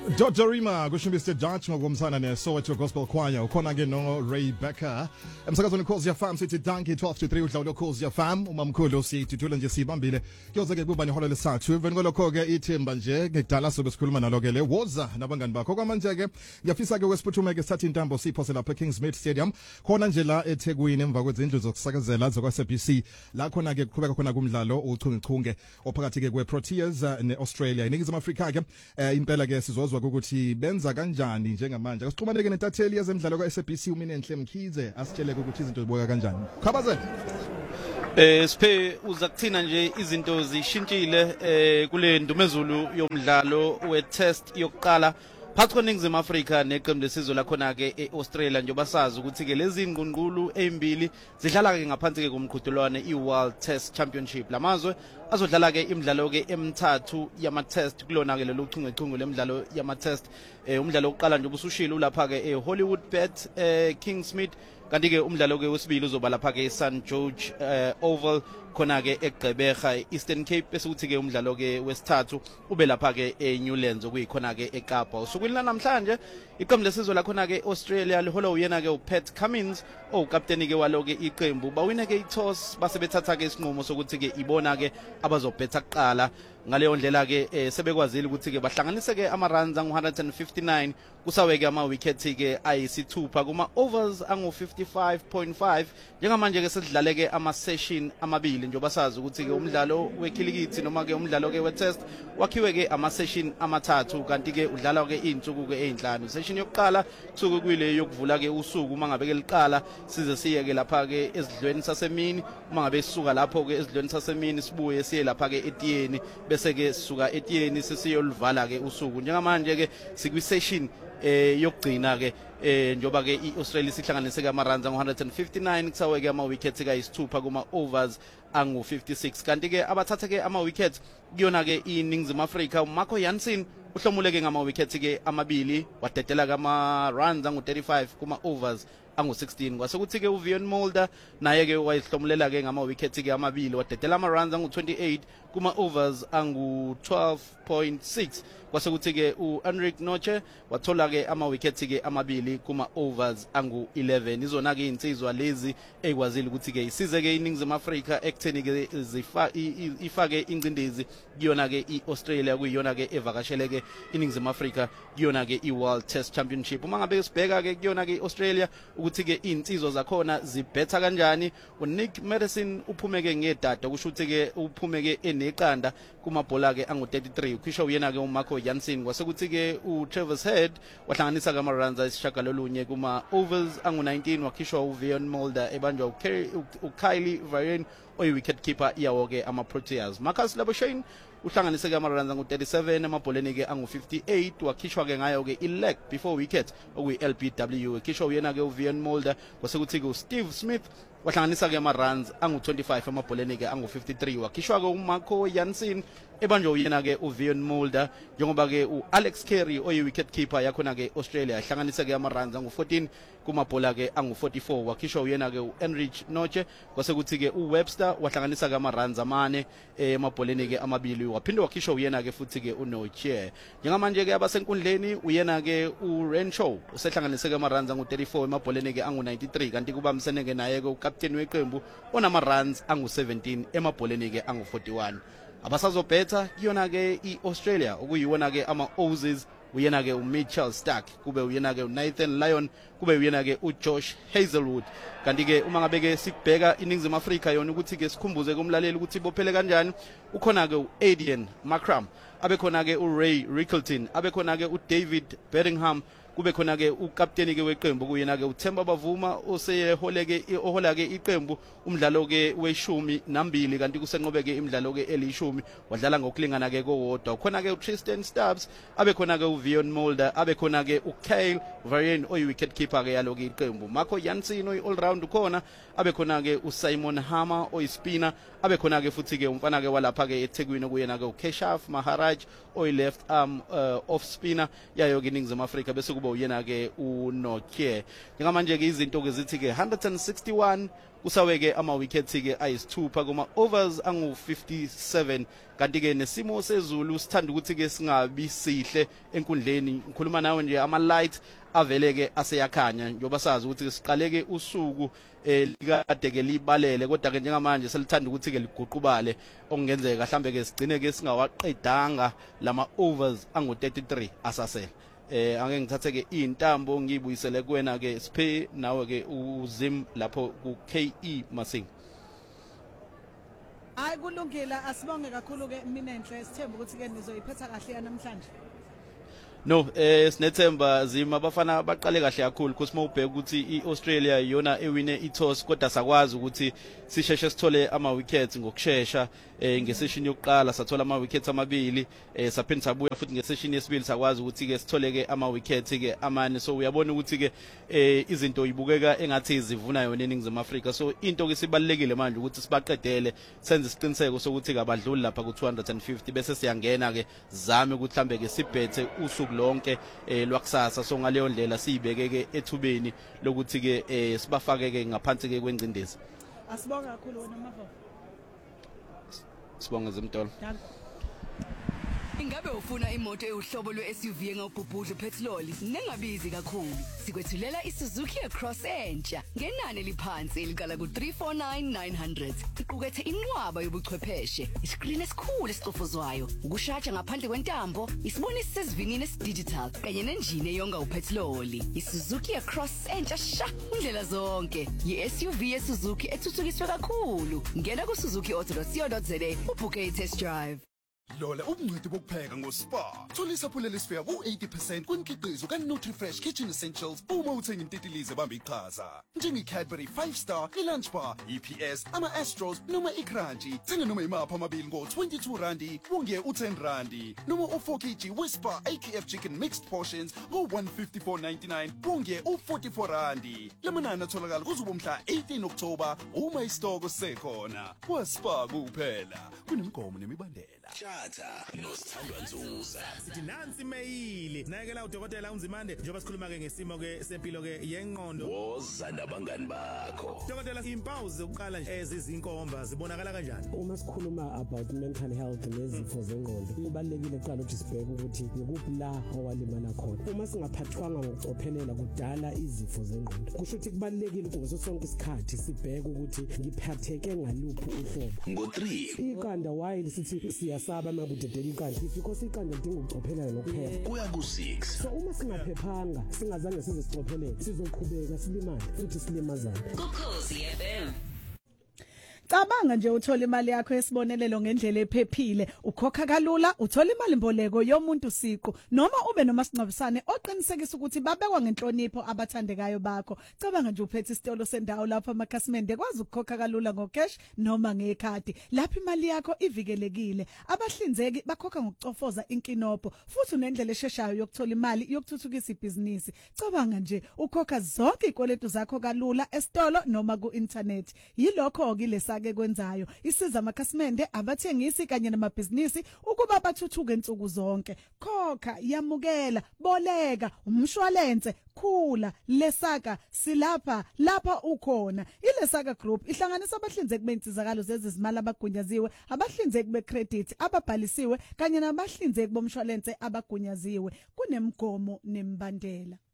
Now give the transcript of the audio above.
Dr. Rima kusho Mr. Dutch ngokomsana neSoweto Gospel Choir ukhona ke no Ray Becker emsakazweni Khosi FM sithi Dankie 12 to 3 udlawulo Khosi FM umamkhulu sithi thula nje sibambile kuyoze ke kuba neholo lesathu veni kolokho ke ithemba nje ngekudala sobe sikhuluma nalo ke le woza nabangani bakho kwamanje ke ngiyafisa ke wesiphuthume ke sathi intambo siphose lapha eKingsmead Stadium khona nje la eThekwini emva kwezindlu zokusakazela zakwaSBC la khona ke kuqhubeka khona kumdlalo uchungechunge ophakathi ke kweProteas neAustralia iningizimu Afrika ke impela ke sizozwa ukuthi benza kanjani njengamanje asixhumaneke nentatheli yezemidlalo kwaSBC uMinenhle Mkhize asitshele ukuthi izinto ziboka kanjani khabazela siphe uzakuthina nje izinto zishintshile kule ndumezulu yomdlalo we-test yokuqala phakathi kweNingizimu Afrika neqembu lesizwe lakhona ke eAustralia njengoba sazi ukuthi ke lezi ngqungqulu ezimbili zidlala ke ngaphansi ke komqhudelwano iWorld Test Championship lamazwe azodlala ke imidlalo ke emithathu yama-test kulona ke lelo chungechunge lemidlalo yama-test umdlalo oqala nje ubusushilo lapha ke eHollywoodBet Kingsmead kanti ke umdlalo ke wesibili uzoba lapha ke eSt George Oval khona ke eGqeberha Eastern Cape bese kuthi ke umdlalo ke wesithathu ube lapha ke eNewlands okuyikhona ke eKapa usukwini namhlanje iqembu lesizwe lakhona ke Australia liholo uyena ke uPat Cummins okapteni ke walo ke iqembu bawina ke iToss base bethatha ke isinqumo sokuthi ke ibona ke abazobhetha kuqala ngaleyo ndlela ke sebekwazile ukuthi ke bahlanganise ke ama-runs angu-159 kusawe ke ama-wickets ke ayisithupha kuma overs angu-55.5 njengamanje ke sedlale ke ama-session amabili njengoba sazi ukuthi ke umdlalo wekhilikithi noma ke umdlalo ke we-test wakhiwe ke ama-session amathathu kanti ke udlala ke iy'nsuku ke ey'nhlanu session yokuqala kusuke kuyile yokuvula ke usuku uma ngabe ke liqala size siye ke lapha ke esidlweni sasemini uma ngabe sisuka lapho ke esidlweni sasemini sibuye siye lapha ke etiyeni bese ke sisuka etiyeni sesiyolivala ke usuku njengamanje ke sikwi-session yokugcina ke njoba ke iAustralia sihlanganise ke ama-runs angu-159 kusawe ke ama-wickets kayisithupha kuma-overs angu-56 kanti ke abathatha ke ama-wickets kuyona ke iNingizimu Afrika uMarco Jansen uhlomule ke ngama-wickets ke amabili wadedela ke ama-runs angu-35 kuma-overs angu-16 kwase kuthi ke uVion Mulder naye ke wayihlomulela ke ngama-wickets ke amabili wadedela ama-runs angu-28 kuma-overs angu-12.6 kwase kuthi ke uEnric Noche wathola ke ama-wickets ke amabili kuma-overs angu-11 izona ke insizwa lezi ekwazile ukuthi ke isize ke iNingizimu Afrika ekutheni ke ifake ingcindezi kuyona ke iAustralia kuyiyona ke evakashele ke iNingizimu Afrika kuyona ke iWorld Test Championship uma ngabe sibheka ke kuyona ke iAustralia ukuthi ke insizwa zakhona zibhetha kanjani uNick Madison uphume ke ngedada kusho ukuthi ke uphume ke eneqanda kumabhola ke angu-33 ukhisho uyena ke uMarco Jansen kwase kuthi ke uTravis Head wahlanganisa ke ama-runs ayisishagalolunye kuma-overs angu-19 wakhishwa uVion Mulder ebanjwa uKylie Varane oyi-wicket keeper yawo ke ama-Proteas Marcus Labuschagne uhlanganise ke ama-runs angu-37 emabholeni ke angu-58 wakhishwa ke ngayo ke i-leg before wicket okuyi-LBW ekhishwa uyena ke uVion Mulder kwase kuthi ke uSteve Smith wahlanganisa ke ama-runs angu-25 emabholeni ke angu-53 wakhishwa ke uMarco Jansen ebanjwa uyena ke uVion Mulder njengoba ke uAlex Carey oyi-wicket keeper yakhona ke Australia hlanganise ke ama-runs angu-14 kumabhola ke angu-44 wakhishwa uyena ke uEnric Noche kwase kuthi ke uWebster wahlanganisa ke ama-runs amane emabholeni ke amabili waphinde wakhishwa uyena ke futhi ke uNoche njengamanje ke abasenkundleni uyena ke uRenshaw usehlanganise ke ama-runs angu-34 emabholeni ke angu-93 kanti kubambisene ke naye ke ukapteni weqembu onama-runs angu-17 emabholeni ke angu-41 abasazobhetha kuyona ke iAustralia okuyiwona ke ama-Aussies uyena ke uMitchell Starc kube uyena ke uNathan Lyon kube uyena ke uJosh Hazelwood kanti ke uma ngabe ke sikubheka iNingizimu Afrika yona ukuthi ke sikhumbuze kumlaleli ukuthi ibophele kanjani ukhona ke uAdian Markram abekhona ke uRay Rickelton abekhona ke uDavid Bedingham kube khona ke ukapteni ke weqembu kuyena ke uThemba Bavuma ohola ke iqembu umdlalo ke we12 kanti kusenqobe ke imidlalo ke eli10 wadlala ngokulingana ke kowodwa khona ke uTristan Stubbs abe khona ke uVion Mulder abe khona ke uKyle Varane oyi-wicket keeper ke yalo ke iqembu Marco Jansen oyi-all round khona abe khona ke uSimon Harmer oyi-spinner abe khona ke futhi ke umfana ke walapha ke eThekwini kuyena ke uKeshaf Maharaj oyi-left arm off spinner yayo ke iNingizimu Afrika bese kube uyena ke uNokia njengamanje ke izinto ke zithi ke 161 kusawe ke ama wickets ke ayisithupha kuma overs angu 57 kanti ke nesimo sezulu sithanda ukuthi ke singabi sihle enkundleni ngikhuluma nawe nje ama light avele ke aseyakhanya njoba sazi ukuthi siqale ke usuku likade ke libalele kodwa ke njengamanje selithanda ukuthi ke liguqubale okungenzeka mhlambe ke sigcine ke singawaqedanga lama overs angu 33 asasela angeke ngithathe ke intambo ngibuyisele kuwena ke Siphe nawe ke uzim lapho ku KE Masing. Hayi kulungile asibonge kakhulu ke mina enhle sithemba ukuthi ke nizoyiphetha kahle namhlanje. No sinethemba Zima abafana baqale kahle kakhulu because mawubheka ukuthi iAustralia iyona ewine iToss kodwa sakwazi ukuthi sisheshe sithole ama wickets ngokusheshsha ngesession yokuqala sathola ama wickets amabili saphinda sabuya futhi ngesession yesibili sakwazi ukuthi ke sithole ke ama wickets ke amane so uyabona ukuthi ke izinto ibukeka engathi zivuna yona eNingizimu Afrika so into ke sibalekile manje ukuthi sibaqedele senze isiqiniseko sokuthi abadluli lapha ku 250 bese siyangena ke zame ukuthi mhlambe ke sibhethe usuku lonke lwakusasa so ngaleyo ndlela siyibeke ke ethubeni lokuthi ke sibafake ke ngaphansi ke kwengcindezi. Asibonga kakhulu wena Mavo. Sibonga Zimtolo. Ingabe ufuna imoto euhlobo lwe-SUV engawubhubhudla petrol nengabizi kakhulu sikwethulela iSuzuki Cross entsha ngenani eliphansi elikala ku349,900 iqukethe inqwaba yobuchwepheshe isikrini esikhulu esicofozwayo ukushaja ngaphandle kwentambo isibonisi sesivinini esidigital kanye nenjini eyonga upetrol iSuzuki Cross entsha sha indlela zonke yi-SUV yeSuzuki ethuthukiswe kakhulu ngena ku-suzuki.co.za ubhuke i-test drive. Lola ubungcweti bokupheka ngoSpa. Thola isaphulelo lesifika ku80% kwimikhiqizo kaNutrifresh Kitchen Essentials uma uthenga intitilize bamba iqhaza. NjengeCadbury 5 Star, iLunch Bar, EPS, ama-Astros noma iCrunchy. Thenga noma imapha amabili ngo-22 randi, wonge u10 randi. Noma u4 kg Whisper AKF Chicken Mixed Portions ngo-154.99, wonge u44 randi. Lamanani atholakala kuzuba mhla 18 October uma isitoko sekhona. WaSpa kuphela. Kunemgomo nemibandela. Shata noSithandwa Nzuza sithi nansi meyili nakela udokotela uNzimande njengoba sikhuluma ke ngesimo ke sempilo ke yengqondo woza nabangani bakho dokotela impawu zokuqala nje ezizinkomba zibonakala kanjani uma sikhuluma about mental health nezifo zengqondo kubalekile kuqala ukuthi sibheke ukuthi ukuphi la owalimala khona uma singaphathwanga ngokucophelela kudala izifo zengqondo kusho ukuthi kubalekile ukuthi ngaso sonke isikhathi sibheke ukuthi ngiphatheke ngaluphi uhlobo ngo3 iqanda while sithi siyasaba makudedela iqanda because iqanda lidinga ukucophelela nokuphepha kuya ku6 so uma singaphephanga singazange size sicophelele sizoqhubeka silimale futhi silimazane Ukhosi FM. Cabanga nje uthola imali yakho yesibonelelo ngendlela ephephile ukhokha kalula uthola imali imboleko yomuntu siqu noma ube nomasingcwabisane oqinisekisa ukuthi babekwa ngenhlonipho abathandekayo bakho cabanga nje uphethe isitolo sendawo lapho amakhasimende kwazi ukukhokha kalula ngocash noma ngekhadi lapho imali yakho ivikelekile abahlinzeki bakhokha ngokucofoza inkinopho futhi unendlela esheshayo yokuthola imali yokuthuthukisa ibhizinisi cabanga nje ukhokha zonke izikweletu zakho kalula esitolo noma ku-internet yilokho ke lesake kwenzayo isiza amakhasimende abathengisi kanye namabhizinisi ukuba bathuthuke insuku zonke khokha yamukela boleka umshwalense khula lesaka silapha lapha ukhona ilesaka group ihlanganisa abahlinzeki bensizakalo zezimali abagunyaziwe abahlinzeki becredit ababhalisiwe kanye nabahlinzeki bomshwalense abagunyaziwe kunemgomo nembandela